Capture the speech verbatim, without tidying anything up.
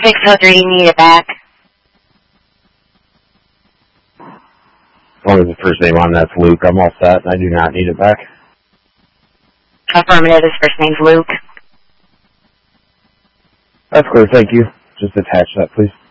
six oh three, you need it back. As long as the first name on that's Luke, I'm all set. I do not need it back. Affirmative, his first name's Luke. That's clear, thank you. Just attach that, please.